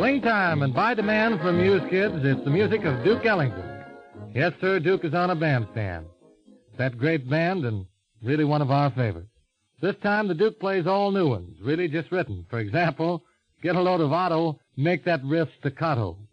Swing time, and by demand from you kids, it's the music of Duke Ellington. Yes, sir, Duke is on a bandstand. That great band and really one of our favorites. This time the Duke plays all new ones, really just written. For example, Get a Load of Otto, Make That Riff Staccato.